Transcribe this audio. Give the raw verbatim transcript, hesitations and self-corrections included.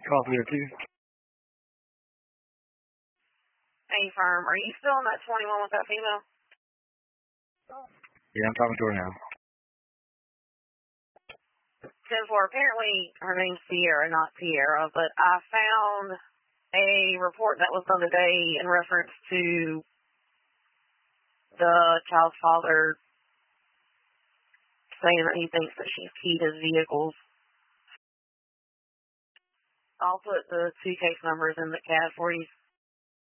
Coffee or tea? Hey, firm, are you still on that twenty-one with that female? Yeah, I'm talking to her now. ten four, apparently her name's Sierra, not Tierra, but I found a report that was done today in reference to the child's father saying that he thinks that she's keyed his vehicles. I'll put the two case numbers in the C A D for you.